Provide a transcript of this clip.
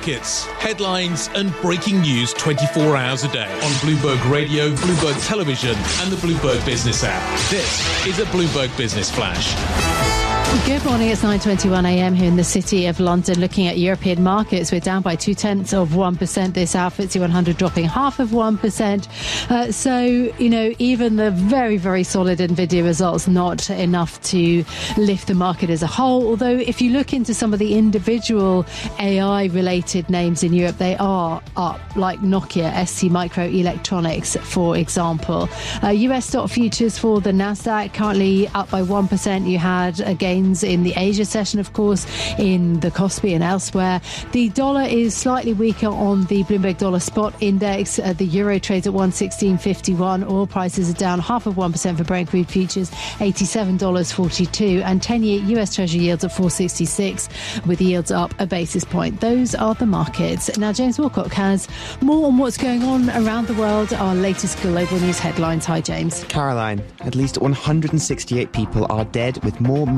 markets, headlines and breaking news 24 hours a day on Bloomberg Radio, Bloomberg Television and the Bloomberg Business app. This is a Bloomberg Business Flash. Good morning, it's 9:21am here in the city of London. Looking at European markets, we're down by 0.2% this hour, FTSE 100 dropping 0.5%. Even the very, very solid NVIDIA results, not enough to lift the market as a whole. Although if you look into some of the individual AI-related names in Europe, they are up, like Nokia, ST Microelectronics, for example. US stock futures for the Nasdaq currently up by 1%. You had gains in the Asia session, of course, in the Kospi and elsewhere. The dollar is slightly weaker on the Bloomberg Dollar Spot Index. The euro trades at 116.51. Oil prices are down 0.5% for Brent crude futures, $87.42. And 10-year US Treasury yields at 4.66, with yields up a basis point. Those are the markets. Now, James Wilcock has more on what's going on around the world. Our latest global news headlines. Hi, James. Caroline, at least 168 people are dead, with more